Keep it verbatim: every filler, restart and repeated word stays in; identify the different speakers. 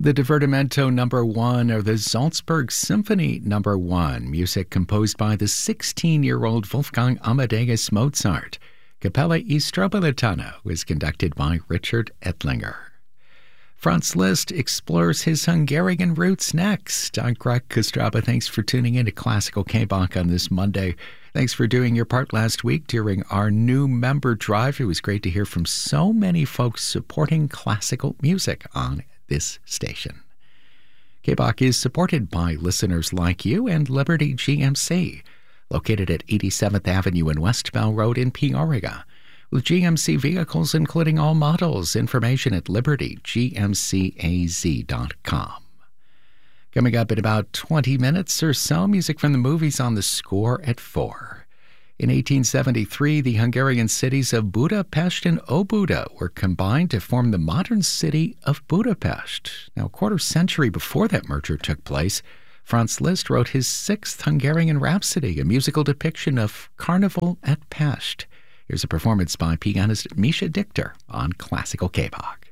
Speaker 1: The Divertimento Number One or the Salzburg Symphony Number One, music composed by the sixteen-year-old Wolfgang Amadeus Mozart. Capella e Strobilitano was conducted by Richard Edlinger. Franz Liszt explores his Hungarian roots next. I'm Greg Kostraba. Thanks for tuning in to Classical K-Bach on this Monday. Thanks for doing your part last week during our new member drive. It was great to hear from so many folks supporting classical music on this station. K-Bach is supported by listeners like you and Liberty G M C, located at eighty-seventh Avenue and West Bell Road in Peoria. With G M C vehicles including all models, information at liberty g m c a z dot com. Coming up in about twenty minutes or so, music from the movies on the score at four. In eighteen seventy-three, the Hungarian cities of Budapest and Óbuda were combined to form the modern city of Budapest. Now, a quarter century before that merger took place, Franz Liszt wrote his sixth Hungarian Rhapsody, a musical depiction of Carnival at Pest. Here's a performance by pianist Misha Dichter on Classical K-Bach.